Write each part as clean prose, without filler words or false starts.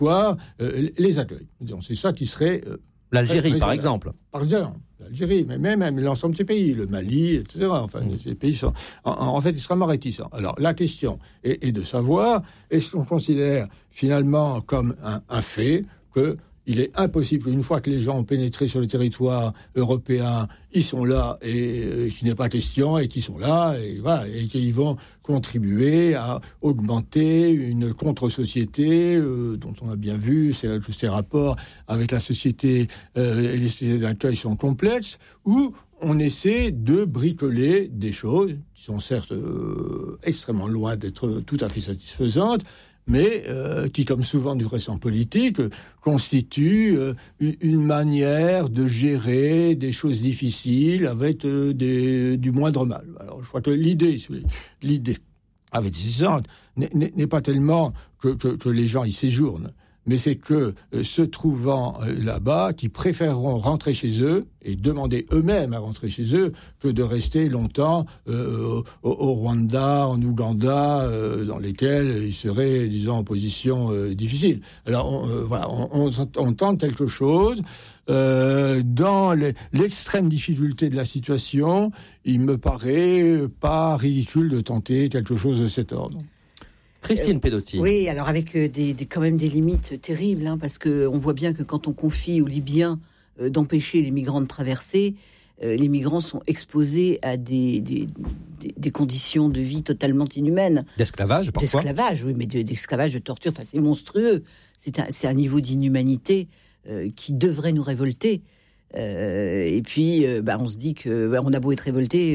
les accueille. Donc, c'est ça qui serait... L'Algérie, par exemple. Par exemple, l'Algérie, mais même l'ensemble de ces pays, le Mali, etc. Enfin, ces pays sont en fait extrêmement réticents. Alors, la question est de savoir, est-ce qu'on considère finalement comme un fait que il est impossible qu'une fois que les gens ont pénétré sur le territoire européen, ils sont là et qu'il n'est pas question et qu'ils sont là et voilà et qu'ils vont contribuer à augmenter une contre-société dont on a bien vu tous ces rapports avec la société et les sociétés d'accueil sont complexes, où on essaie de bricoler des choses qui sont certes extrêmement loin d'être tout à fait satisfaisantes, mais qui, comme souvent du reste en politique, constitue une manière de gérer des choses difficiles avec du moindre mal. Alors, je crois que l'idée avec ces ordres n'est pas tellement que les gens y séjournent, mais c'est que, se trouvant là-bas, qui préféreront rentrer chez eux et demander eux-mêmes à rentrer chez eux que de rester longtemps au Rwanda, en Ouganda, dans lesquels ils seraient, disons, en position difficile. Alors, on tente quelque chose. Dans l'extrême difficulté de la situation, il me paraît pas ridicule de tenter quelque chose de cet ordre. Christine Pedotti. Oui, alors avec quand même des limites terribles, parce qu'on voit bien que quand on confie aux Libyens d'empêcher les migrants de traverser, les migrants sont exposés à des conditions de vie totalement inhumaines. D'esclavage, parfois. D'esclavage, oui, mais d'esclavage, de torture, c'est monstrueux. C'est un niveau d'inhumanité qui devrait nous révolter. Et puis, on se dit que on a beau être révolté,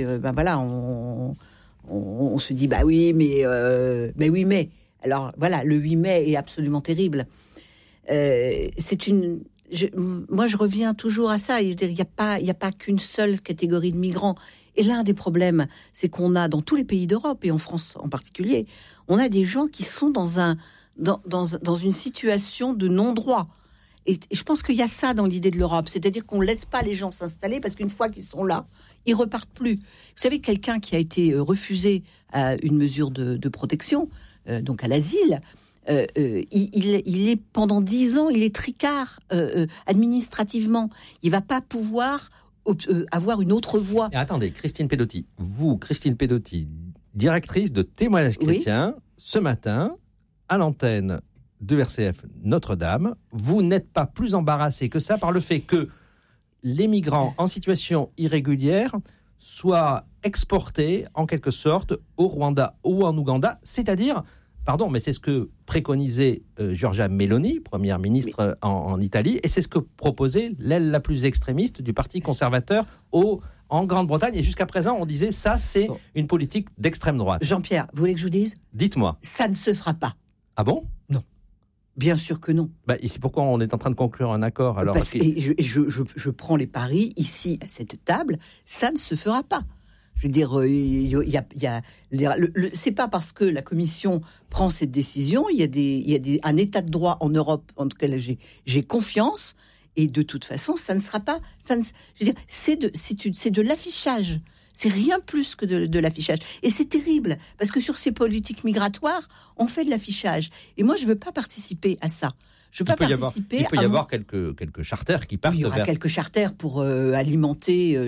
on se dit oui, mais alors voilà, le 8 mai est absolument terrible. Moi, je reviens toujours à ça. Il n'y a pas qu'une seule catégorie de migrants. Et l'un des problèmes, c'est qu'on a dans tous les pays d'Europe et en France en particulier, on a des gens qui sont dans une situation de non-droit. Et je pense qu'il y a ça dans l'idée de l'Europe, c'est-à-dire qu'on ne laisse pas les gens s'installer parce qu'une fois qu'ils sont là, ils repartent plus. Vous savez, quelqu'un qui a été refusé à une mesure de protection, donc à l'asile, il est pendant 10 ans, il est tricard administrativement. Il va pas pouvoir avoir une autre voie. Et attendez, Christine Pedotti, directrice de Témoignages chrétiens, ce matin, à l'antenne de RCF Notre-Dame, vous n'êtes pas plus embarrassé que ça par le fait que les migrants en situation irrégulière soient exportés en quelque sorte au Rwanda ou en Ouganda, c'est-à-dire, mais c'est ce que préconisait Giorgia Meloni, première ministre en Italie, et c'est ce que proposait l'aile la plus extrémiste du Parti conservateur en Grande-Bretagne. Et jusqu'à présent, on disait ça, c'est une politique d'extrême droite. Jean-Pierre, vous voulez que je vous dise ? Dites-moi. Ça ne se fera pas. Ah bon ? Non. Bien sûr que non. Et c'est pourquoi on est en train de conclure un accord. Alors, je prends les paris ici à cette table, ça ne se fera pas. Je veux dire, c'est pas parce que la Commission prend cette décision, il y a un état de droit en Europe en lequel j'ai confiance, et de toute façon, ça ne sera pas. Je veux dire, c'est de l'affichage. C'est rien plus que de l'affichage. Et c'est terrible, parce que sur ces politiques migratoires, on fait de l'affichage. Et moi, je ne veux pas participer à ça. Il peut y avoir quelques charters qui partent. Il y aura quelques charters pour alimenter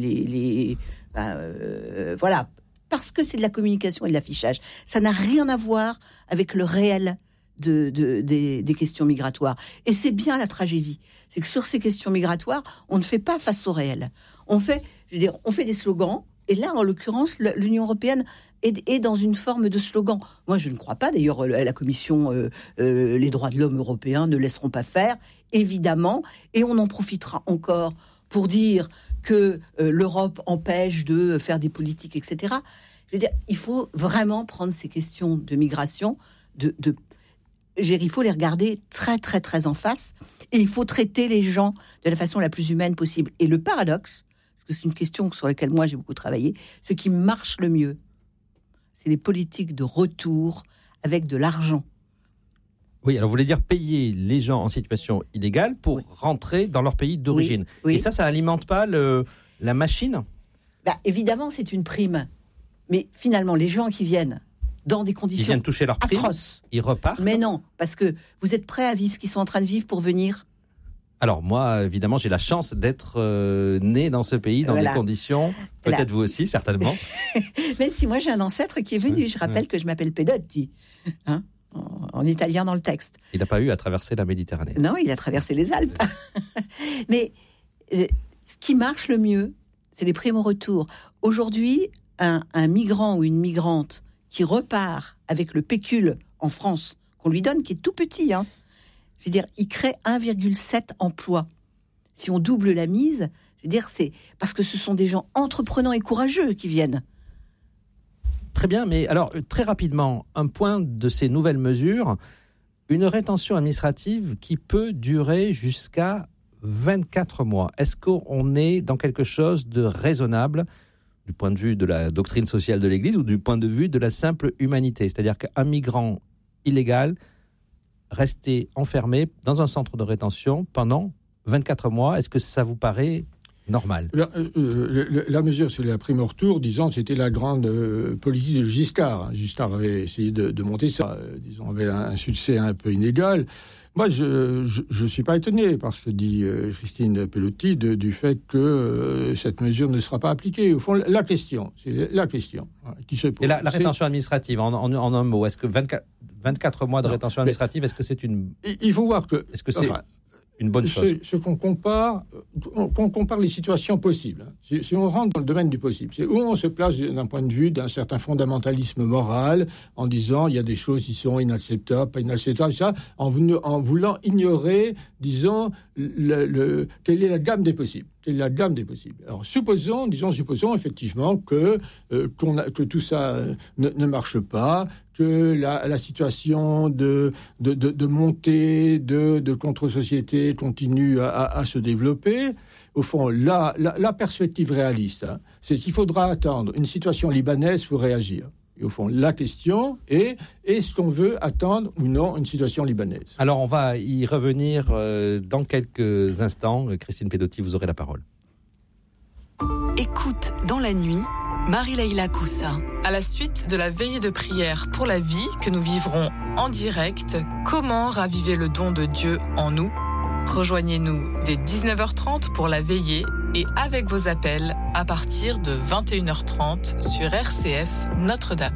voilà. Parce que c'est de la communication et de l'affichage. Ça n'a rien à voir avec le réel des questions migratoires. Et c'est bien la tragédie. C'est que sur ces questions migratoires, on ne fait pas face au réel. On fait des slogans, et là, en l'occurrence, l'Union européenne est dans une forme de slogan. Moi, je ne crois pas. D'ailleurs, la Commission, les droits de l'homme européens ne laisseront pas faire, évidemment, et on en profitera encore pour dire que l'Europe empêche de faire des politiques, etc. Je veux dire, il faut vraiment prendre ces questions de migration, il faut les regarder très, très, très en face, et il faut traiter les gens de la façon la plus humaine possible. Et le paradoxe, parce que c'est une question sur laquelle moi j'ai beaucoup travaillé, ce qui marche le mieux, c'est les politiques de retour avec de l'argent. Oui, alors vous voulez dire payer les gens en situation illégale pour rentrer dans leur pays d'origine. Oui. Et ça n'alimente pas la machine ? Évidemment, c'est une prime. Mais finalement, les gens qui viennent dans des conditions Ils viennent toucher leur prime, atroces. Ils repartent. Mais non, parce que vous êtes prêts à vivre ce qu'ils sont en train de vivre pour venir ? Alors moi, évidemment, j'ai la chance d'être né dans ce pays, dans des conditions, peut-être vous aussi, certainement. Même si moi j'ai un ancêtre qui est venu, je rappelle que je m'appelle Pedotti, hein, en italien dans le texte. Il n'a pas eu à traverser la Méditerranée. Non, il a traversé les Alpes. Mais ce qui marche le mieux, c'est les primes au retour. Aujourd'hui, un migrant ou une migrante qui repart avec le pécule en France, qu'on lui donne, qui est tout petit, hein, je veux dire, il crée 1,7 emplois. Si on double la mise, je veux dire, c'est parce que ce sont des gens entreprenants et courageux qui viennent. Très bien, mais alors, très rapidement, un point de ces nouvelles mesures, une rétention administrative qui peut durer jusqu'à 24 mois. Est-ce qu'on est dans quelque chose de raisonnable du point de vue de la doctrine sociale de l'Église ou du point de vue de la simple humanité ? C'est-à-dire qu'un migrant illégal rester enfermé dans un centre de rétention pendant 24 mois, est-ce que ça vous paraît normal ? La mesure sur la prime au retour, disons, c'était la grande politique de Giscard. Giscard avait essayé de monter ça, disons, avait un succès un peu inégal. Moi, je suis pas étonné par ce que dit Christine Pelotti du fait que cette mesure ne sera pas appliquée. Au fond, la question qui se pose. Et la rétention administrative, en un mot, est-ce que 24 mois de rétention administrative, est-ce que c'est une... Il faut voir que... Est-ce que c'est une bonne chose ? On compare les situations possibles. Si on rentre dans le domaine du possible, c'est où on se place d'un point de vue d'un certain fondamentalisme moral, en disant il y a des choses qui sont inacceptables, pas inacceptables, ça, en voulant ignorer, disons, quelle est la gamme des possibles. Alors, supposons effectivement que tout ça ne marche pas, que la situation de montée de contre-société continue à se développer. Au fond, la perspective réaliste, hein, c'est qu'il faudra attendre une situation libanaise pour réagir. Et au fond, la question est, est-ce qu'on veut attendre ou non une situation libanaise ? Alors, on va y revenir dans quelques instants. Christine Pedotti, vous aurez la parole. Écoute dans la nuit, Marie-Laïla Coussa. À la suite de la veillée de prière pour la vie que nous vivrons en direct, comment raviver le don de Dieu en nous ? Rejoignez-nous dès 19h30 pour la veillée et avec vos appels à partir de 21h30 sur RCF Notre-Dame.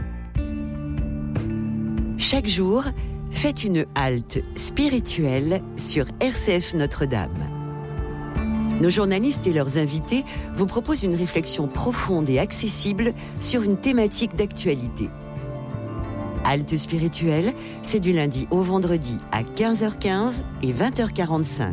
Chaque jour, faites une halte spirituelle sur RCF Notre-Dame. Nos journalistes et leurs invités vous proposent une réflexion profonde et accessible sur une thématique d'actualité. Halte spirituelle, c'est du lundi au vendredi à 15h15 et 20h45.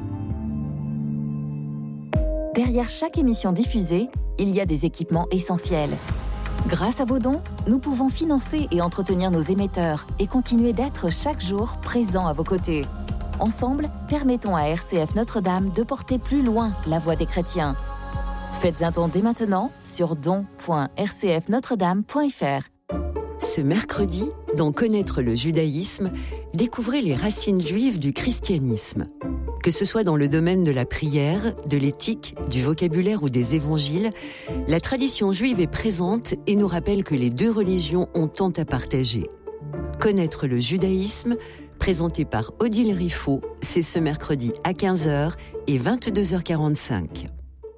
Derrière chaque émission diffusée, il y a des équipements essentiels. Grâce à vos dons, nous pouvons financer et entretenir nos émetteurs et continuer d'être chaque jour présents à vos côtés. Ensemble, permettons à RCF Notre-Dame de porter plus loin la voix des chrétiens. Faites un don dès maintenant sur don.rcfnotredame.fr. Ce mercredi, dans Connaître le judaïsme, découvrez les racines juives du christianisme. Que ce soit dans le domaine de la prière, de l'éthique, du vocabulaire ou des évangiles, la tradition juive est présente et nous rappelle que les deux religions ont tant à partager. Connaître le judaïsme, présenté par Odile Riffaut, c'est ce mercredi à 15h et 22h45.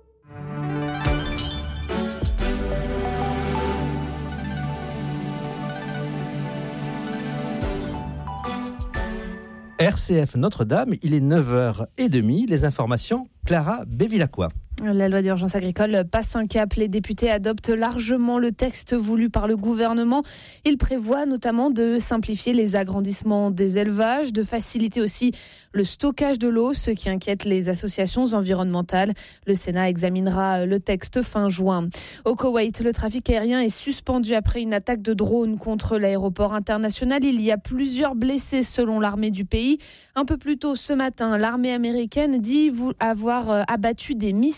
RCF Notre-Dame, il est 9h30, les informations, Clara Bévilacqua. La loi d'urgence agricole passe un cap. Les députés adoptent largement le texte voulu par le gouvernement. Il prévoit notamment de simplifier les agrandissements des élevages, de faciliter aussi le stockage de l'eau, ce qui inquiète les associations environnementales. Le Sénat examinera le texte fin juin. Au Koweït, le trafic aérien est suspendu après une attaque de drone contre l'aéroport international. Il y a plusieurs blessés selon l'armée du pays. Un peu plus tôt ce matin, l'armée américaine dit avoir abattu des missiles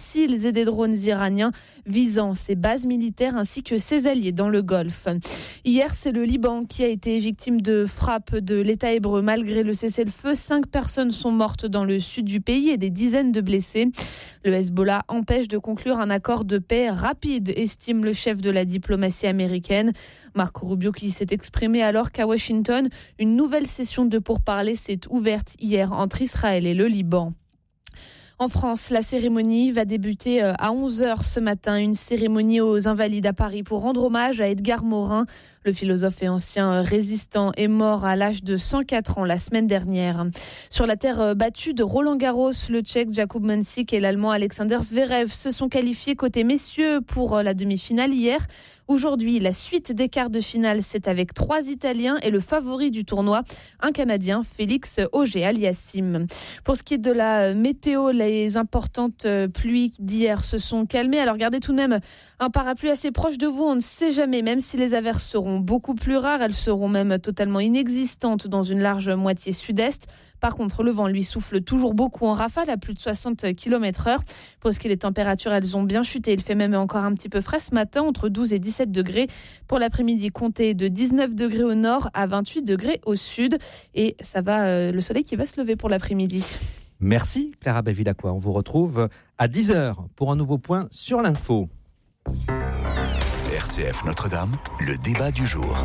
missiles et des drones iraniens visant ses bases militaires ainsi que ses alliés dans le Golfe. Hier, c'est le Liban qui a été victime de frappes de l'État hébreu. Malgré le cessez-le-feu, 5 personnes sont mortes dans le sud du pays et des dizaines de blessés. Le Hezbollah empêche de conclure un accord de paix rapide, estime le chef de la diplomatie américaine. Marco Rubio qui s'est exprimé alors qu'à Washington, une nouvelle session de pourparlers s'est ouverte hier entre Israël et le Liban. En France, la cérémonie va débuter à 11h ce matin. Une cérémonie aux Invalides à Paris pour rendre hommage à Edgar Morin. Le philosophe et ancien résistant est mort à l'âge de 104 ans la semaine dernière. Sur la terre battue de Roland-Garros, le Tchèque Jakub Mansík et l'Allemand Alexander Zverev se sont qualifiés côté messieurs pour la demi-finale hier. Aujourd'hui, la suite des quarts de finale, c'est avec 3 Italiens et le favori du tournoi, un Canadien, Félix Auger-Aliassime. Pour ce qui est de la météo, les importantes pluies d'hier se sont calmées. Alors gardez tout de même un parapluie assez proche de vous, on ne sait jamais, même si les averses seront beaucoup plus rares, elles seront même totalement inexistantes dans une large moitié sud-est. Par contre, le vent lui souffle toujours beaucoup en rafale à plus de 60 km/h. Pour ce qui est des températures, elles ont bien chuté. Il fait même encore un petit peu frais ce matin, entre 12 et 17 degrés. Pour l'après-midi, comptez de 19 degrés au nord à 28 degrés au sud. Et ça va, le soleil qui va se lever pour l'après-midi. Merci Clara Bevilacqua. On vous retrouve à 10h pour un nouveau point sur l'info. RCF Notre-Dame, le débat du jour.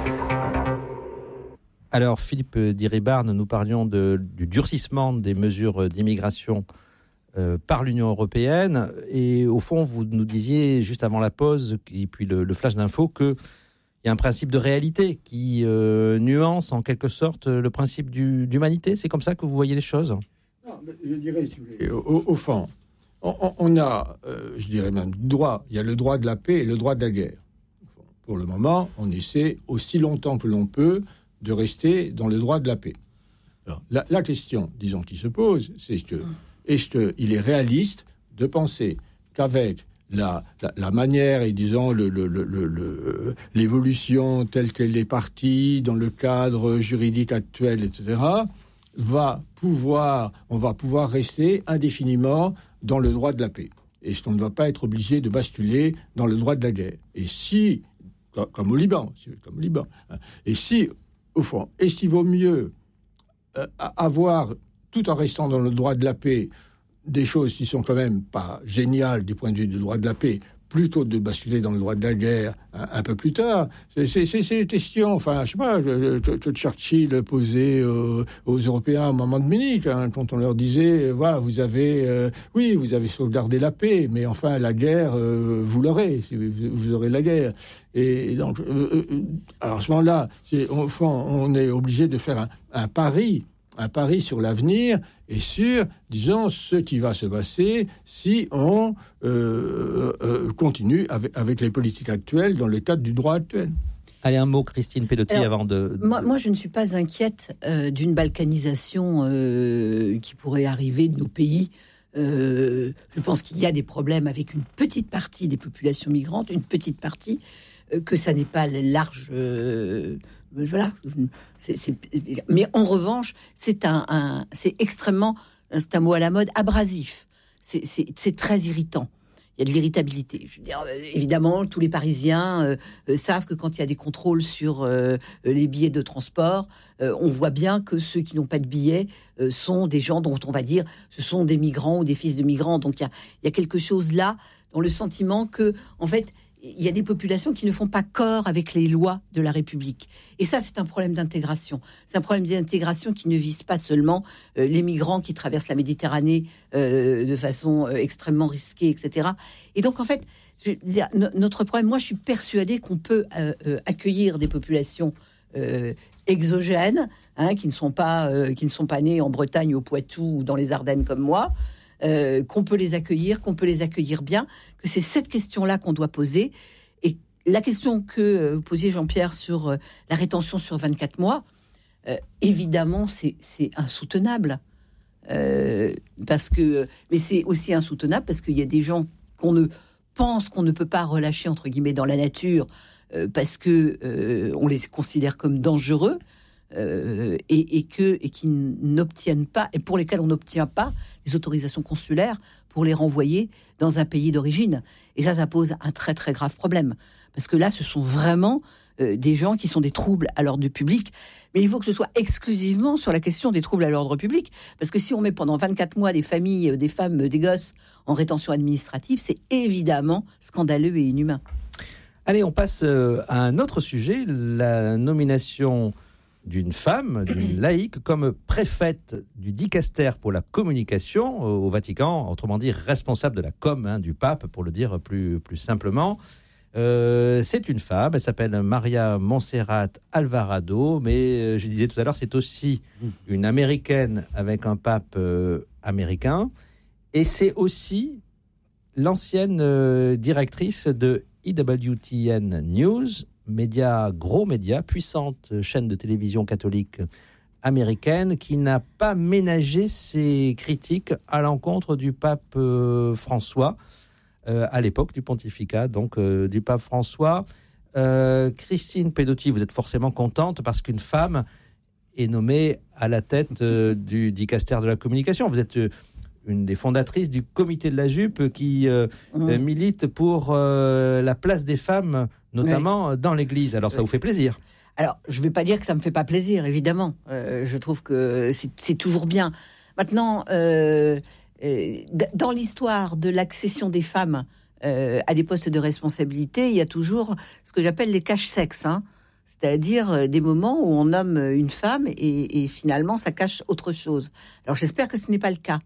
Alors Philippe Diribarne, nous parlions du durcissement des mesures d'immigration par l'Union européenne. Et au fond, vous nous disiez juste avant la pause, et puis le flash d'info, qu'il y a un principe de réalité qui nuance en quelque sorte le principe d'humanité. C'est comme ça que vous voyez les choses ? Non, mais je dirais, si vous voulez, au fond, on a, je dirais même, droit. Il y a le droit de la paix et le droit de la guerre. Pour le moment, on essaie aussi longtemps que l'on peut de rester dans le droit de la paix. Alors, la question, disons, qui se pose, c'est est-ce qu'il est réaliste de penser qu'avec la manière et, disons, l'évolution telle qu'elle est partie dans le cadre juridique actuel, etc., on va pouvoir rester indéfiniment dans le droit de la paix. Est-ce qu'on ne va pas être obligé de basculer dans le droit de la guerre ? Et si, comme au Liban, et si, au fond, est-ce qu'il vaut mieux avoir, tout en restant dans le droit de la paix, des choses qui sont quand même pas géniales du point de vue du droit de la paix, plutôt de basculer dans le droit de la guerre un peu plus tard? C'est une question, enfin, je sais pas, Churchill posait aux Européens au moment de Munich, quand on leur disait, voilà, vous avez sauvegardé la paix, mais enfin, la guerre, vous l'aurez, vous aurez la guerre. Et donc, alors à ce moment-là, au fond, on est obligé de faire un pari sur l'avenir et sur, disons, ce qui va se passer si on continue avec les politiques actuelles dans le cadre du droit actuel. Allez, un mot, Christine Pedotti, avant de... Moi, je ne suis pas inquiète d'une balkanisation qui pourrait arriver de nos pays. Je pense qu'il y a des problèmes avec une petite partie des populations migrantes, une petite partie, que ça n'est pas large... voilà. Mais en revanche, c'est un mot à la mode, abrasif. C'est très irritant. Il y a de l'irritabilité. Je veux dire, évidemment, tous les Parisiens savent que quand il y a des contrôles sur les billets de transport, on voit bien que ceux qui n'ont pas de billets sont des gens dont on va dire ce sont des migrants ou des fils de migrants. Donc il y a quelque chose là dans le sentiment que, en fait, il y a des populations qui ne font pas corps avec les lois de la République. Et ça, c'est un problème d'intégration. C'est un problème d'intégration qui ne vise pas seulement les migrants qui traversent la Méditerranée de façon extrêmement risquée, etc. Et donc, en fait, notre problème, moi, je suis persuadée qu'on peut accueillir des populations exogènes, qui ne sont pas nées en Bretagne, au Poitou ou dans les Ardennes comme moi, qu'on peut les accueillir bien, que c'est cette question-là qu'on doit poser. Et la question que vous posiez, Jean-Pierre, sur la rétention sur 24 mois, évidemment, c'est insoutenable. Mais c'est aussi insoutenable parce qu'il y a des gens qu'on ne peut pas relâcher, entre guillemets, dans la nature, parce que on les considère comme dangereux. Et qui n'obtiennent pas, et pour lesquels on n'obtient pas les autorisations consulaires pour les renvoyer dans un pays d'origine. Et ça pose un très très grave problème. Parce que là, ce sont vraiment des gens qui sont des troubles à l'ordre public. Mais il faut que ce soit exclusivement sur la question des troubles à l'ordre public. Parce que si on met pendant 24 mois des familles, des femmes, des gosses en rétention administrative, c'est évidemment scandaleux et inhumain. Allez, on passe à un autre sujet, la nomination d'une femme, d'une laïque, comme préfète du dicaster pour la communication au Vatican, autrement dit responsable de la com du pape, pour le dire plus simplement. C'est une femme, elle s'appelle Maria Montserrat Alvarado, mais je disais tout à l'heure, c'est aussi une américaine avec un pape américain, et c'est aussi l'ancienne directrice de EWTN News, gros média, puissante chaîne de télévision catholique américaine, qui n'a pas ménagé ses critiques à l'encontre du pape François, à l'époque du pontificat, donc du pape François. Christine Pedotti, vous êtes forcément contente parce qu'une femme est nommée à la tête du dicaster de la communication. Vous êtes une des fondatrices du comité de la jupe qui milite pour la place des femmes, notamment dans l'Église. Alors ça vous fait plaisir? Alors, je ne vais pas dire que ça ne me fait pas plaisir, évidemment. Je trouve que c'est toujours bien. Maintenant, dans l'histoire de l'accession des femmes à des postes de responsabilité, il y a toujours ce que j'appelle les cache-sexes, c'est-à-dire des moments où on nomme une femme et finalement ça cache autre chose. Alors j'espère que ce n'est pas le cas,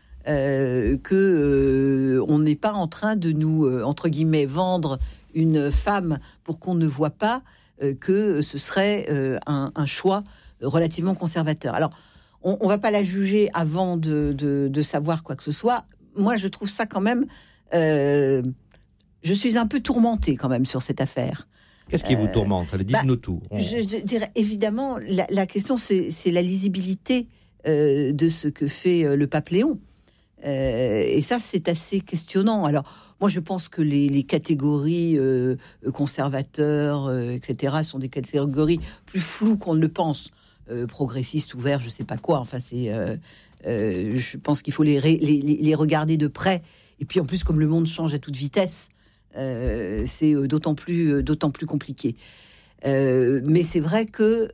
on n'est pas en train de nous, entre guillemets, vendre une femme pour qu'on ne voit pas que ce serait un choix relativement conservateur. Alors, on ne va pas la juger avant de savoir quoi que ce soit. Moi, je trouve ça quand même... je suis un peu tourmentée quand même sur cette affaire. Qu'est-ce qui vous tourmente? Allez, dites-nous tout. Je dirais, évidemment, la question, c'est la lisibilité de ce que fait le pape Léon. Et ça, c'est assez questionnant. Alors, moi, je pense que les catégories conservateurs, etc., sont des catégories plus floues qu'on ne le pense. Progressistes, ouverts, je ne sais pas quoi. Enfin, je pense qu'il faut les regarder de près. Et puis, en plus, comme le monde change à toute vitesse, c'est d'autant plus compliqué. Mais c'est vrai que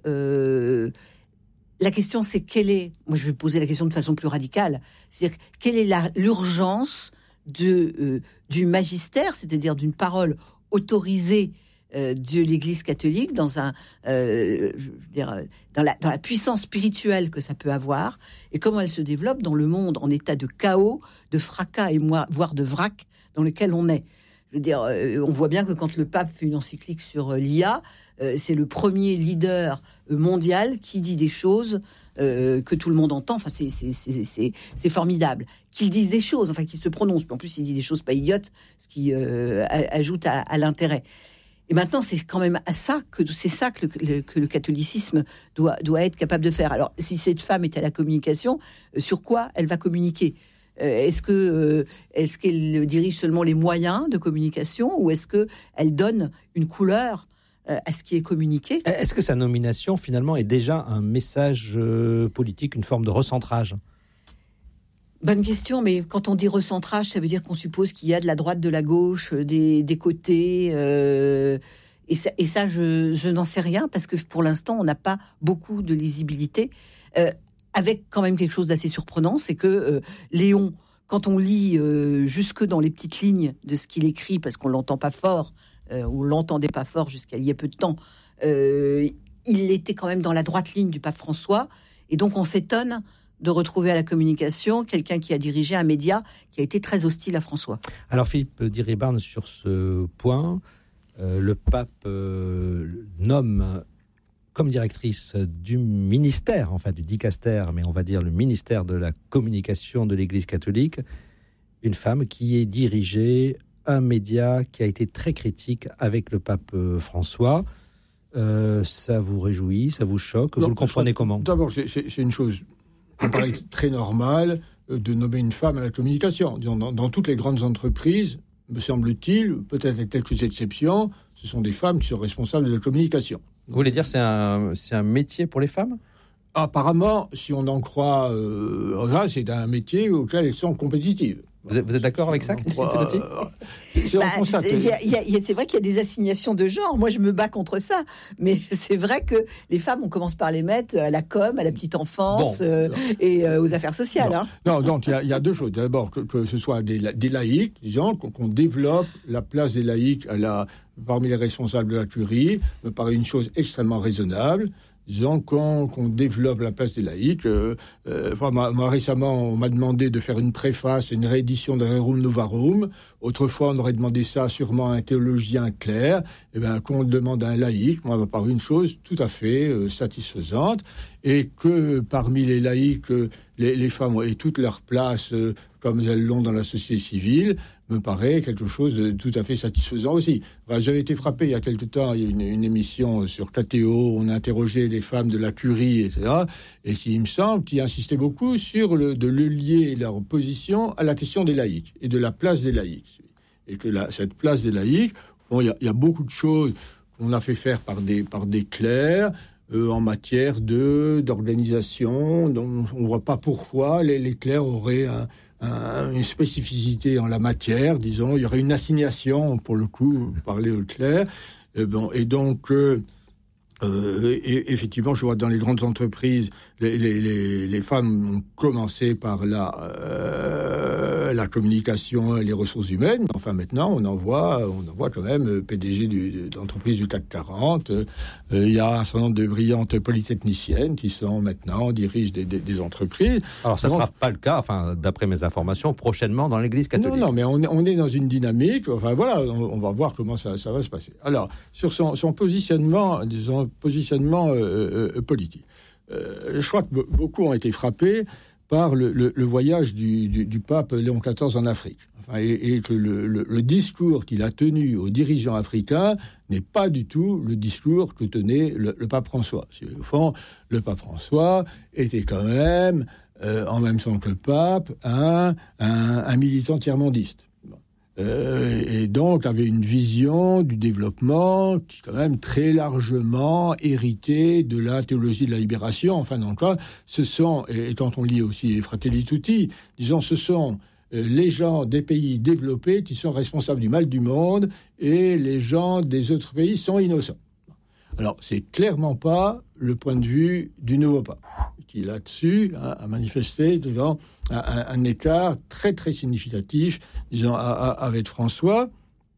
la question, c'est moi, je vais poser la question de façon plus radicale. C'est-à-dire, quelle est l'urgence du magistère, c'est-à-dire d'une parole autorisée de l'Église catholique dans la puissance spirituelle que ça peut avoir, et comment elle se développe dans le monde en état de chaos, de fracas et voire de vrac dans lequel on est. Je veux dire, on voit bien que quand le pape fait une encyclique sur l'IA, c'est le premier leader mondial qui dit des choses que tout le monde entend. Enfin, c'est formidable. Qu'il dise des choses, enfin, qu'il se prononce. En plus, il dit des choses pas idiotes, ce qui ajoute à l'intérêt. Et maintenant, c'est quand même ça que le catholicisme doit être capable de faire. Alors, si cette femme est à la communication, sur quoi elle va communiquer ? Est-ce qu'elle dirige seulement les moyens de communication, ou est-ce qu'elle donne une couleur à ce qui est communiqué ? Est-ce que sa nomination, finalement, est déjà un message politique, une forme de recentrage ? Bonne question, mais quand on dit recentrage, ça veut dire qu'on suppose qu'il y a de la droite, de la gauche, des côtés. Et ça, je n'en sais rien, parce que pour l'instant, on n'a pas beaucoup de lisibilité. Avec quand même quelque chose d'assez surprenant, c'est que Léon, quand on lit jusque dans les petites lignes de ce qu'il écrit, parce qu'on l'entend pas fort, ou l'entendait pas fort jusqu'à il y a peu de temps, il était quand même dans la droite ligne du pape François, et donc on s'étonne de retrouver à la communication quelqu'un qui a dirigé un média qui a été très hostile à François. Alors Philippe Diribarne, sur ce point, le pape nomme comme directrice du ministère, enfin du dicaster, mais on va dire le ministère de la communication de l'Église catholique, une femme qui est dirigée un média qui a été très critique avec le pape François. Ça vous réjouit, ça vous choque, vous le comprenez comment ? D'abord, c'est une chose, ça paraît très normale de nommer une femme à la communication. Dans toutes les grandes entreprises, me semble-t-il, peut-être avec quelques exceptions, ce sont des femmes qui sont responsables de la communication. Vous voulez dire c'est un métier pour les femmes ? Apparemment, si on en croit, c'est un métier auquel elles sont compétitives. Vous êtes d'accord avec ça, Christine Pelotti ? C'est vrai qu'il y a des assignations de genre. Moi, je me bats contre ça. Mais c'est vrai que les femmes, on commence par les mettre à la com, à la petite enfance et aux affaires sociales. Non, donc il y a deux choses. D'abord, que ce soit des laïcs, disons, qu'on développe la place des laïcs parmi les responsables de la curie, me paraît une chose extrêmement raisonnable. Disons qu'on développe la place des laïcs. Moi, récemment, on m'a demandé de faire une préface, une réédition de Rerum Novarum. Autrefois, on aurait demandé ça sûrement à un théologien clair. Eh bien, qu'on demande à un laïc, moi, ça m'a paru une chose tout à fait satisfaisante. Et que parmi les laïcs, les femmes aient toute leur place, comme elles l'ont dans la société civile, me paraît quelque chose de tout à fait satisfaisant aussi. J'avais été frappé il y a quelque temps, il y a une émission sur KTO, on a interrogé les femmes de la curie, etc. Et il me semble qu'ils insistaient beaucoup sur de lier leur position à la question des laïcs et de la place des laïcs. Et que cette place des laïcs, il y a beaucoup de choses qu'on a fait faire par des clercs, en matière d'organisation. Donc, on ne voit pas pourquoi les clercs auraient une spécificité en la matière, disons. Il y aurait une assignation, pour le coup, parler aux clercs. Et donc, effectivement, je vois dans les grandes entreprises, les femmes ont commencé par la communication et les ressources humaines. Enfin, maintenant, on en voit quand même PDG d'entreprises du CAC 40. Il y a un certain nombre de brillantes polytechniciennes qui dirigent des entreprises. Alors, ça ne sera pas le cas, enfin, d'après mes informations, prochainement dans l'Église catholique. Non, mais on est dans une dynamique. Enfin, voilà, on va voir comment ça va se passer. Alors, sur son positionnement, disons, politique. Je crois que beaucoup ont été frappés par le voyage du pape Léon XIV en Afrique. Et que le discours qu'il a tenu aux dirigeants africains n'est pas du tout le discours que tenait le pape François. Au fond, le pape François était quand même, en même temps que le pape, un militant tiers-mondiste. Et donc avait une vision du développement qui quand même très largement héritée de la théologie de la libération. Enfin, donc là, et quand on lit aussi Fratelli Tutti, disons, ce sont les gens des pays développés qui sont responsables du mal du monde et les gens des autres pays sont innocents. Alors, c'est clairement pas le point de vue du nouveau pape, qui là-dessus a manifesté devant un écart très très significatif, disons, avec François.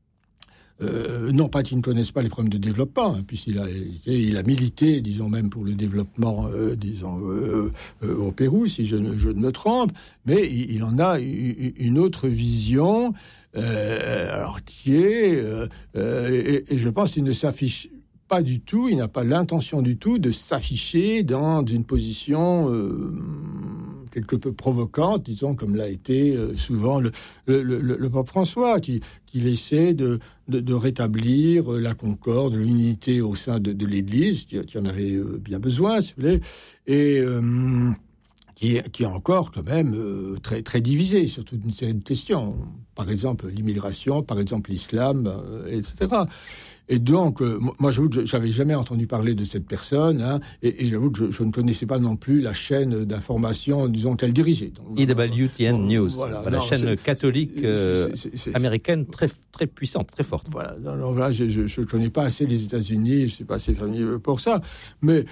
Non pas qu'ils ne connaissent pas les problèmes de développement, puisqu'il a milité, disons, même pour le développement, au Pérou, si je ne me trompe, mais il en a une autre vision, alors qui est, et je pense qu'il ne s'affiche pas du tout, il n'a pas l'intention du tout de s'afficher dans une position quelque peu provocante, disons, comme l'a été souvent le pape François, qui essaie de rétablir la concorde, l'unité au sein de l'Église, qui en avait bien besoin, si vous voulez, et qui est encore quand même très, très divisé sur toute une série de questions. Par exemple, l'immigration, par exemple, l'islam, etc. Et donc, moi, j'avoue que je n'avais jamais entendu parler de cette personne, et j'avoue que je ne connaissais pas non plus la chaîne d'information, disons, qu'elle dirigeait. Donc, EWTN News, la chaîne catholique américaine très, très puissante, très forte. Voilà, je ne connais pas assez les États-Unis, je ne suis pas assez familier pour ça, mais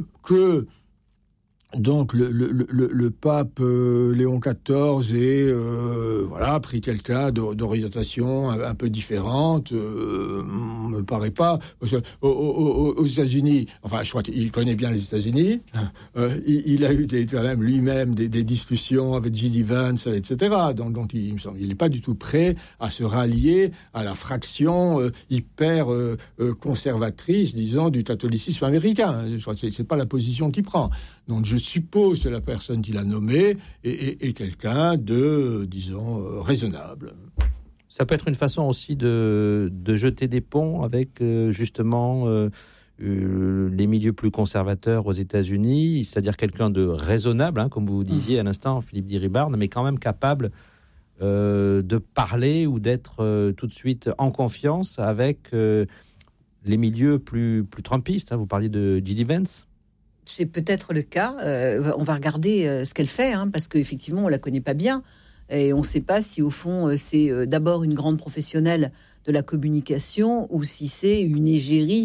donc le pape Léon XIV a pris quelqu'un d'orientation un peu différente, me paraît pas, parce que aux États-Unis, enfin je crois qu'il connaît bien les États-Unis, il a eu quand même lui-même des discussions avec J.D. Vance, etc. Donc il me semble il n'est pas du tout prêt à se rallier à la fraction hyper conservatrice, disons, du catholicisme américain. Je crois que c'est pas la position qu'il prend. Donc je suppose que la personne qu'il a nommée est quelqu'un de, disons, raisonnable. Ça peut être une façon aussi de jeter des ponts avec justement les milieux plus conservateurs aux États-Unis, c'est-à-dire quelqu'un de raisonnable, comme vous disiez à l'instant, Philippe Diribarne, mais quand même capable de parler ou d'être tout de suite en confiance avec les milieux plus trumpistes. Vous parliez de J.D. Vance. C'est peut-être le cas. On va regarder ce qu'elle fait, parce qu'effectivement, on la connaît pas bien. Et on ne sait pas si, au fond, c'est d'abord une grande professionnelle de la communication ou si c'est une égérie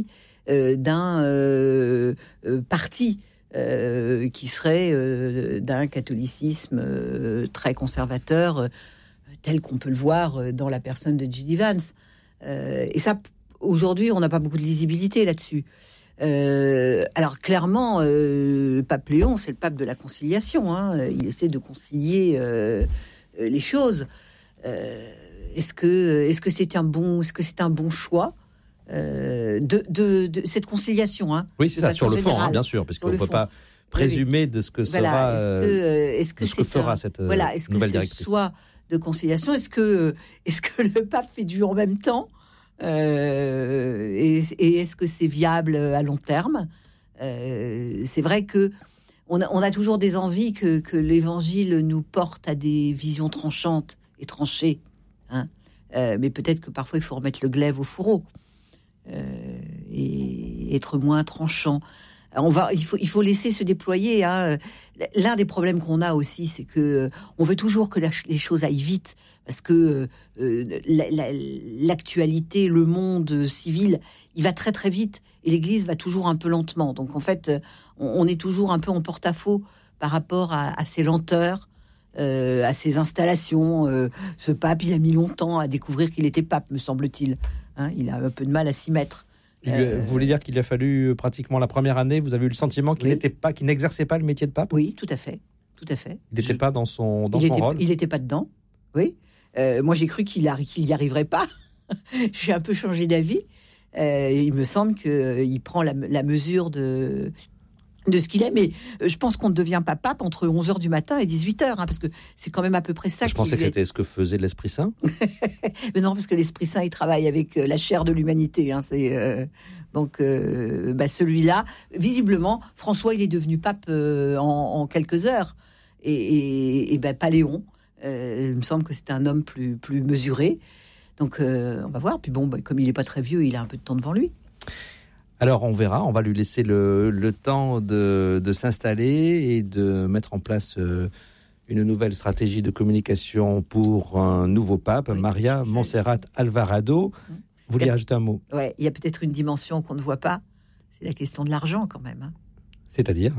d'un parti qui serait d'un catholicisme très conservateur, tel qu'on peut le voir dans la personne de J.D. Vance. Et ça, aujourd'hui, on n'a pas beaucoup de lisibilité là-dessus. Alors clairement, le pape Léon, c'est le pape de la conciliation. Il essaie de concilier les choses. Est-ce que c'est un bon choix de cette conciliation, Oui, c'est ça, sur le fond, bien sûr, parce qu'on ne peut pas présumer de ce que sera, est-ce que de ce que fera cette nouvelle directrice. Est-ce que c'est le choix de conciliation? Est-ce que le pape fait du en même temps? Et est-ce que c'est viable à long terme? C'est vrai que on a toujours des envies que l'Évangile nous porte à des visions tranchantes et tranchées, mais peut-être que parfois il faut remettre le glaive au fourreau et être moins tranchant. Il faut laisser se déployer. L'un des problèmes qu'on a aussi, c'est que on veut toujours que les choses aillent vite, parce que l'actualité, le monde civil, il va très très vite, et l'Église va toujours un peu lentement. Donc en fait, on est toujours un peu en porte-à-faux par rapport à ces lenteurs, à ces installations. Ce pape, il a mis longtemps à découvrir qu'il était pape, me semble-t-il. Il a un peu de mal à s'y mettre. Vous voulez dire qu'il a fallu pratiquement la première année, vous avez eu le sentiment qu'il n'exerçait pas le métier de pape? Oui, tout à fait. Il n'était pas dans son rôle? Il n'était pas dedans, oui. Moi, j'ai cru qu'il n'y arriverait pas. J'ai un peu changé d'avis. Il me semble qu'il prend la mesure de ce qu'il est, mais je pense qu'on ne devient pas pape entre 11h du matin et 18h, parce que c'est quand même à peu près ça. Je pensais que c'était ce que faisait l'Esprit Saint. Mais non, parce que l'Esprit Saint, il travaille avec la chair de l'humanité. Donc, celui-là, visiblement, François, il est devenu pape en quelques heures. Et pas Léon. Il me semble que c'est un homme plus mesuré. Donc, on va voir. Puis comme il n'est pas très vieux, il a un peu de temps devant lui. Alors on verra, on va lui laisser le temps de s'installer et de mettre en place une nouvelle stratégie de communication pour un nouveau pape, Maria Montserrat Alvarado. Vous vouliez ajouter un mot? Oui, il y a peut-être une dimension qu'on ne voit pas, c'est la question de l'argent quand même. C'est-à-dire?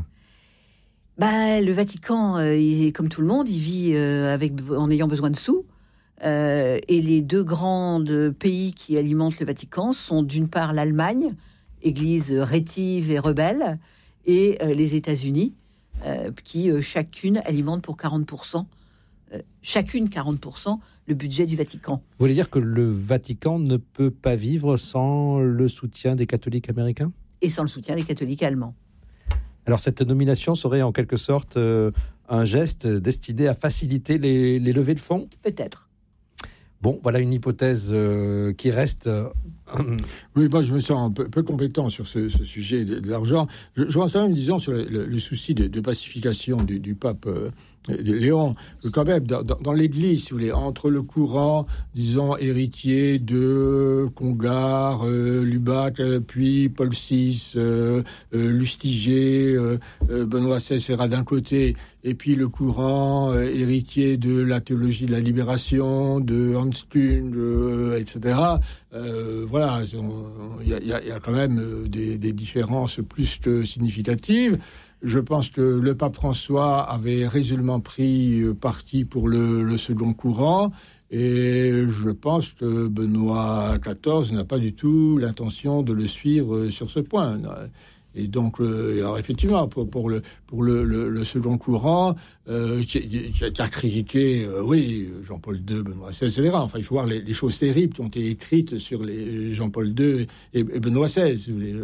Le Vatican, comme tout le monde, il vit en ayant besoin de sous. Et les deux grands pays qui alimentent le Vatican sont d'une part l'Allemagne, église rétive et rebelle, et les États-Unis, qui chacune alimente pour 40%, chacune 40% le budget du Vatican. Vous voulez dire que le Vatican ne peut pas vivre sans le soutien des catholiques américains? Et sans le soutien des catholiques allemands. Alors cette nomination serait en quelque sorte un geste destiné à faciliter les levées de fonds? Peut-être. Bon, voilà une hypothèse qui reste... Oui, moi je me sens un peu compétent sur ce sujet de l'argent. Je reste quand même, disons, sur le souci de pacification du pape Léon. Quand même, dans l'Église, si vous voulez, entre le courant, disons, héritier de Congar, Lubac, puis Paul VI, Lustiger, Benoît XVI d'un côté, et puis le courant héritier de la théologie de la libération, de Hans Kühn, etc., voilà, il y a quand même des différences plus que significatives. Je pense que le pape François avait résolument pris parti pour le second courant, et je pense que Benoît XIV n'a pas du tout l'intention de le suivre sur ce point. Et donc, alors effectivement, pour le second courant, qui a critiqué, Jean-Paul II, Benoît XVI, etc. Enfin, il faut voir les choses terribles qui ont été écrites sur les Jean-Paul II et Benoît XVI. Si vous voulez.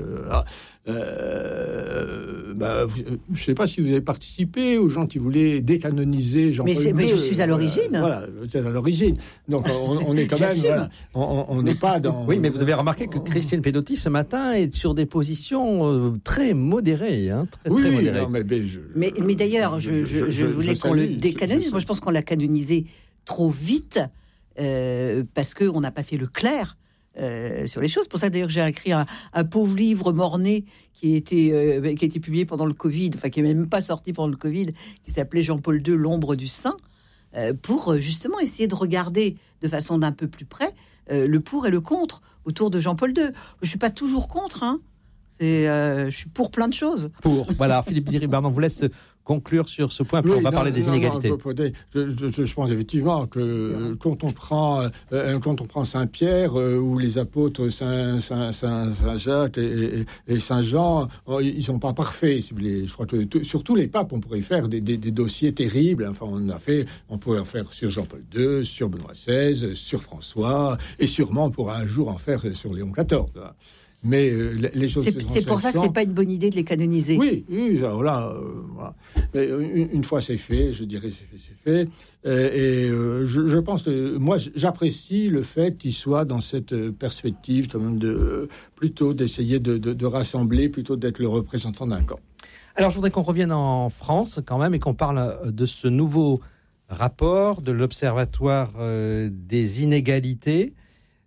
Je ne sais pas si vous avez participé aux gens qui voulaient décanoniser Jean-Paul II. Mais je suis à l'origine. Voilà, vous êtes à l'origine. Donc, on est quand même... Voilà, on n'est pas dans... Oui, mais vous avez remarqué que Christine Pedotti, ce matin, est sur des positions très modérées. Très modérées. Non, mais d'ailleurs, je voulais qu'on le décanonise. Moi, je pense qu'on l'a canonisé trop vite parce qu'on n'a pas fait le clair sur les choses. Pour ça, d'ailleurs, j'ai écrit un pauvre livre mort-né qui a été publié pendant le Covid, enfin qui n'est même pas sorti pendant le Covid, qui s'appelait Jean-Paul II, l'ombre du saint, pour justement essayer de regarder de façon d'un peu plus près le pour et le contre autour de Jean-Paul II. Je suis pas toujours contre, hein. Je suis pour plein de choses. Voilà, Philippe Diribarne, on vous laisse conclure sur ce point, puis on va parler des inégalités. Je pense effectivement que quand on prend Saint-Pierre ou les apôtres Saint-Jacques et Saint-Jean, ils sont pas parfaits, si vous voulez. Je crois que surtout les papes, on pourrait faire des dossiers terribles. Enfin, on pourrait en faire sur Jean-Paul II, sur Benoît XVI, sur François, et sûrement on pourra un jour en faire sur Léon XIV. Mais les choses. C'est pour ça que c'est pas une bonne idée de les canoniser. Oui, voilà. Mais une fois c'est fait, je dirais c'est fait. Je pense que moi j'apprécie le fait qu'il soit dans cette perspective quand même plutôt d'essayer de rassembler plutôt d'être le représentant d'un camp. Alors je voudrais qu'on revienne en France quand même et qu'on parle de ce nouveau rapport de l'Observatoire des inégalités.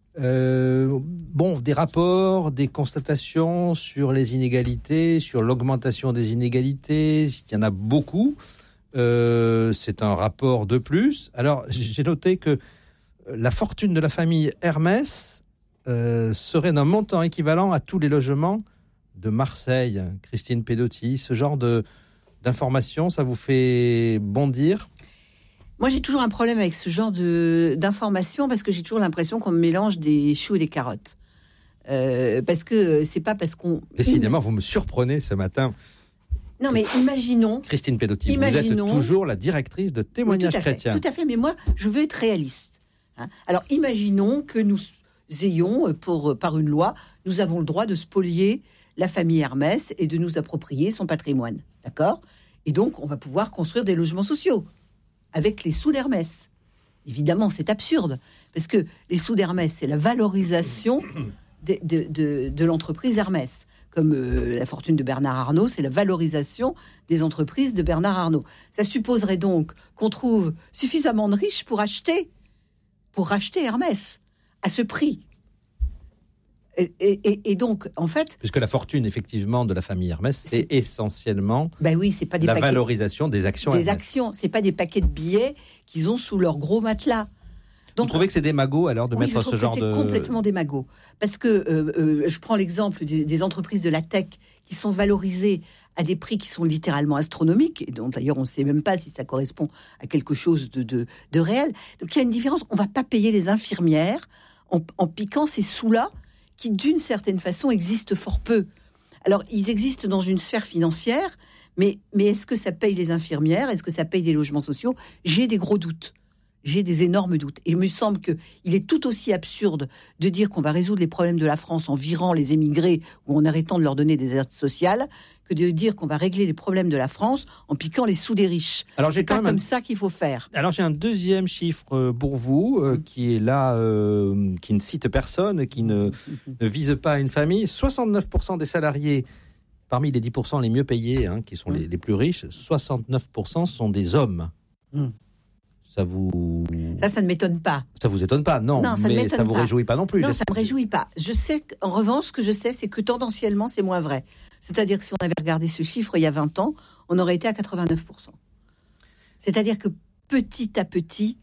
Des rapports, des constatations sur les inégalités, sur l'augmentation des inégalités, il y en a beaucoup. C'est un rapport de plus. Alors, j'ai noté que la fortune de la famille Hermès serait d'un montant équivalent à tous les logements de Marseille. Christine Pedotti, ce genre d'informations, ça vous fait bondir ? Moi, j'ai toujours un problème avec ce genre d'informations parce que j'ai toujours l'impression qu'on mélange des choux et des carottes. Parce que c'est pas parce qu'on... Décidément, vous me surprenez ce matin. Non, mais imaginons... Christine Pedotti, vous êtes toujours la directrice de Témoignages chrétiens. Tout à fait, mais moi, je veux être réaliste. Hein. Alors, imaginons que nous ayons, par une loi, nous avons le droit de spolier la famille Hermès et de nous approprier son patrimoine. D'accord ? Et donc, on va pouvoir construire des logements sociaux avec les sous d'Hermès. Évidemment, c'est absurde, parce que les sous d'Hermès, c'est la valorisation de l'entreprise Hermès. Comme la fortune de Bernard Arnault, c'est la valorisation des entreprises de Bernard Arnault. Ça supposerait donc qu'on trouve suffisamment de riches pour racheter Hermès à ce prix. Et donc, en fait... Puisque la fortune, effectivement, de la famille Hermès, c'est essentiellement c'est pas des valorisation des actions Des Hermès. Actions, c'est pas des paquets de billets qu'ils ont sous leur gros matelas. Donc, vous trouvez que c'est démago, alors, de mettre ce genre de... c'est complètement démago. Parce que, je prends l'exemple des entreprises de la tech qui sont valorisées à des prix qui sont littéralement astronomiques, et dont d'ailleurs on ne sait même pas si ça correspond à quelque chose de réel. Donc il y a une différence. On ne va pas payer les infirmières en piquant ces sous-là qui, d'une certaine façon, existent fort peu. Alors, ils existent dans une sphère financière, mais est-ce que ça paye les infirmières ? Est-ce que ça paye des logements sociaux ? J'ai des gros doutes. J'ai des énormes doutes. Et il me semble qu'il est tout aussi absurde de dire qu'on va résoudre les problèmes de la France en virant les émigrés ou en arrêtant de leur donner des aides sociales, que de dire qu'on va régler les problèmes de la France en piquant les sous des riches. Alors, c'est pas comme ça qu'il faut faire. Alors, j'ai un deuxième chiffre pour vous, qui est là, qui ne cite personne, qui ne vise pas une famille. 69% des salariés, parmi les 10% les mieux payés, qui sont les plus riches, 69% sont des hommes. Ça ne m'étonne pas. Ça vous étonne pas, non, mais ça vous réjouit pas non plus. Non, ça me réjouit pas. Je sais qu'en revanche, ce que je sais, c'est que tendanciellement, c'est moins vrai. C'est-à-dire que si on avait regardé ce chiffre il y a 20 ans, on aurait été à 89%. C'est-à-dire que petit à petit,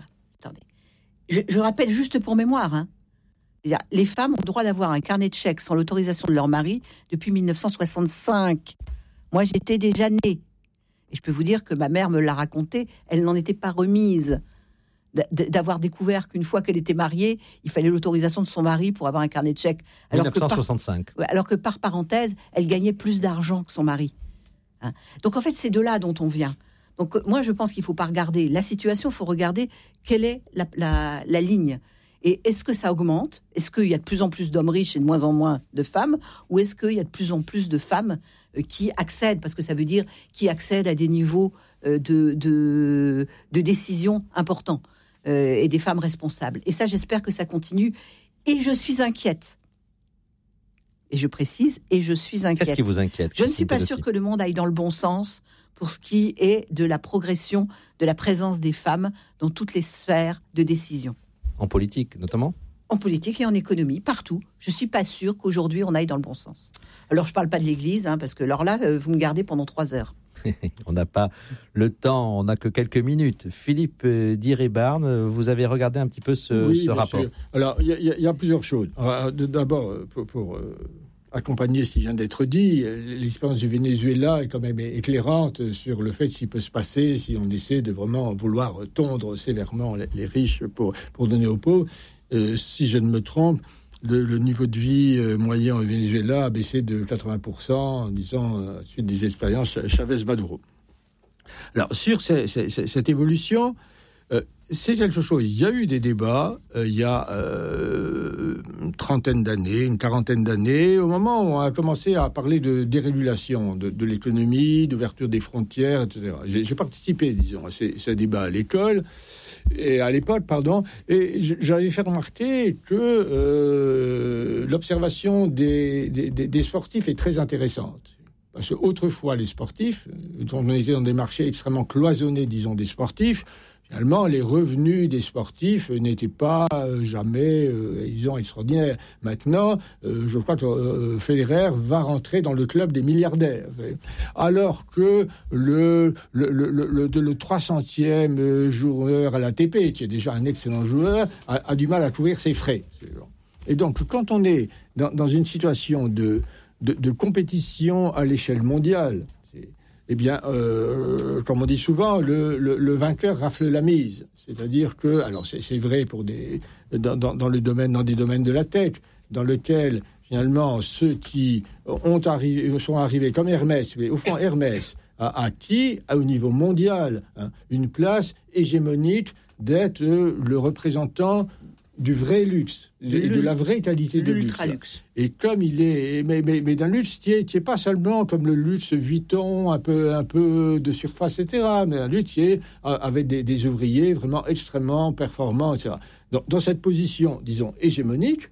je rappelle juste pour mémoire, les femmes ont le droit d'avoir un carnet de chèques sans l'autorisation de leur mari depuis 1965. Moi, j'étais déjà née. Et je peux vous dire que ma mère me l'a raconté, elle n'en était pas remise d'avoir découvert qu'une fois qu'elle était mariée, il fallait l'autorisation de son mari pour avoir un carnet de chèques. 1965. Alors que par parenthèse, elle gagnait plus d'argent que son mari. Donc en fait, c'est de là dont on vient. Donc moi, je pense qu'il ne faut pas regarder la situation, il faut regarder quelle est la ligne. Et est-ce que ça augmente ? Est-ce qu'il y a de plus en plus d'hommes riches et de moins en moins de femmes ? Ou est-ce qu'il y a de plus en plus de femmes qui accèdent, parce que ça veut dire qui accèdent à des niveaux de décision importants et des femmes responsables. Et ça, j'espère que ça continue. Et je suis inquiète. Et je précise, et je suis inquiète. Qu'est-ce qui vous inquiète ? Je ne suis pas sûre que le monde aille dans le bon sens pour ce qui est de la progression de la présence des femmes dans toutes les sphères de décision. En politique, notamment ? En politique et en économie, partout. Je ne suis pas sûre qu'aujourd'hui, on aille dans le bon sens. Alors, je ne parle pas de l'Église, parce que alors là, vous me gardez pendant 3 heures. On n'a pas le temps, on n'a que quelques minutes. Philippe Diribarne, vous avez regardé un petit peu ce rapport. Sûr. Alors, il y a plusieurs choses. D'abord, pour accompagner ce qui vient d'être dit, l'expérience du Venezuela est quand même éclairante sur le fait ce qui peut se passer si on essaie de vraiment vouloir tondre sévèrement les riches pour donner aux pauvres. Si je ne me trompe, le niveau de vie moyen au Venezuela a baissé de 80%, disons, suite des expériences Chavez-Maduro. Alors, sur cette évolution, c'est quelque chose. Il y a eu des débats il y a une quarantaine d'années, au moment où on a commencé à parler de dérégulation de l'économie, d'ouverture des frontières, etc. J'ai participé, disons, à ces débats à l'école. Et à l'époque, et j'avais fait remarquer que l'observation des sportifs est très intéressante. Parce qu'autrefois, les sportifs, on était dans des marchés extrêmement cloisonnés, disons, des sportifs, finalement, les revenus des sportifs n'étaient pas jamais, disons, extraordinaires. Maintenant, je crois que Federer va rentrer dans le club des milliardaires. Alors que le 300e joueur à l'ATP, qui est déjà un excellent joueur, a du mal à couvrir ses frais. Et donc, quand on est dans une situation de compétition à l'échelle mondiale, eh bien, comme on dit souvent, le vainqueur rafle la mise. C'est-à-dire que, alors c'est vrai pour dans des domaines de la tech, dans lequel finalement ceux qui sont arrivés comme Hermès, mais au fond Hermès a acquis au niveau mondial une place hégémonique d'être le représentant du vrai luxe, de la vraie qualité de luxe. Et comme il est, mais d'un luxe qui est pas seulement comme le luxe Vuitton, un peu de surface, etc., mais un luxe qui est avec des ouvriers vraiment extrêmement performants, etc. Dans cette position, disons, hégémonique,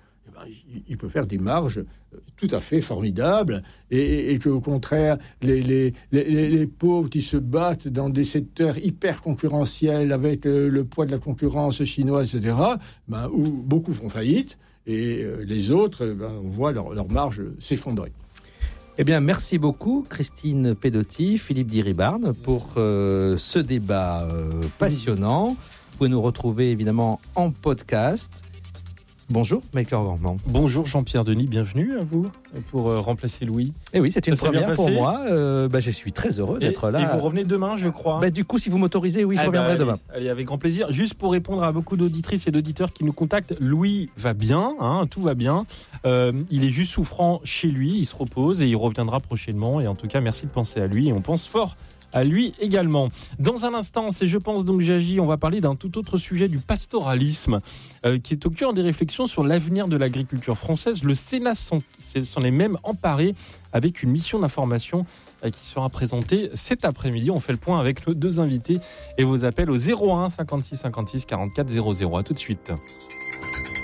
il peut faire des marges tout à fait formidables, et qu'au contraire, les pauvres qui se battent dans des secteurs hyper concurrentiels avec le poids de la concurrence chinoise, etc., où beaucoup font faillite, et les autres, on voit leur marge s'effondrer. Eh bien, merci beaucoup, Christine Pedotti, Philippe Diribarne, pour ce débat passionnant. Vous pouvez nous retrouver évidemment en podcast. Bonjour, Melchior Gormand. Bonjour, Jean-Pierre Denis, bienvenue à vous pour remplacer Louis. Et oui, c'est une première pour moi. Je suis très heureux d'être là. Et vous revenez demain, je crois. Du coup, si vous m'autorisez, oui, je reviendrai demain. Allez, avec grand plaisir. Juste pour répondre à beaucoup d'auditrices et d'auditeurs qui nous contactent, Louis va bien, tout va bien. Il est juste souffrant chez lui, il se repose et il reviendra prochainement. Et en tout cas, merci de penser à lui et on pense fort à lui également. Dans un instant, c'est Je pense donc j'agis, on va parler d'un tout autre sujet, du pastoralisme, qui est au cœur des réflexions sur l'avenir de l'agriculture française. Le Sénat s'en est même emparé avec une mission d'information qui sera présentée cet après-midi. On fait le point avec nos deux invités et vos appels au 01 56 56 44 00. À tout de suite.